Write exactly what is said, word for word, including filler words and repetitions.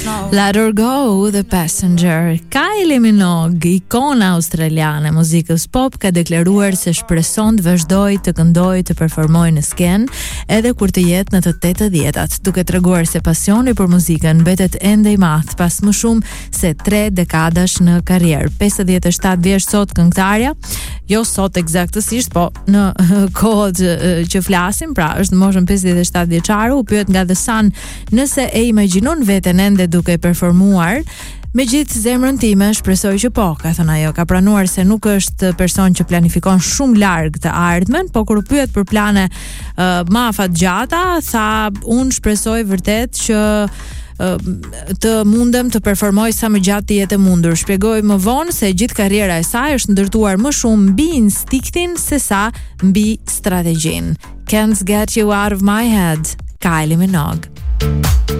Let Her Go, The Passenger. Kylie Minogue, ikona australiane muzikës pop, ka deklaruar se shpreson të vazhdoj të këndoj të performoj në sken edhe kur të jetë në të tetëdhjetat, duke treguar se pasioni për muzikën mbetet ende i madh pas më shumë se tre dekadash në karrierë. pesëdhjetë e shtatë vjeç sot këngëtarja, jo sot eksaktësisht, po në kohët që flasim, pra është në moshën pesëdhjetë e shtatë vjeçare, u pyet nga The Sun nëse e imagjinon veten ende duke performuar. Me gjithë zemrën time, shpresoj që po, ka thënë ajo. Ka pranuar se nuk është person që planifikon shumë larg të ardhmen, po kur u pyet për plane uh, më afatgjata, tha unë shpresoj vërtet që uh, të mundem të performoj sa më gjatë të jetë e mundur. Shpjegoi më vonë se gjithë karriera e saj është ndërtuar më shumë mbi instinktin se sa mbi strategjin. Can't get you out of my head. Kylie Minogue.